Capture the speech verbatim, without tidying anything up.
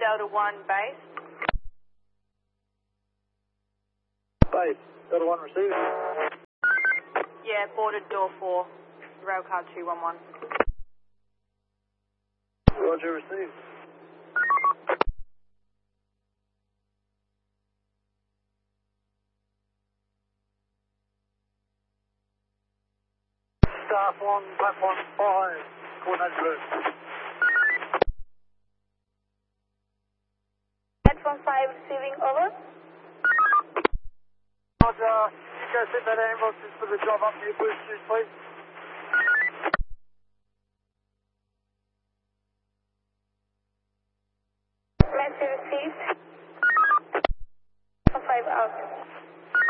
Delta one base. Base, Delta one receiving. Yeah, boarded door four, railcar two one one. Roger, received. Staff on platform five, coordinated route. Platform five receiving, over. Roger, you go set that ambulance for the job up to your boost shoes, please.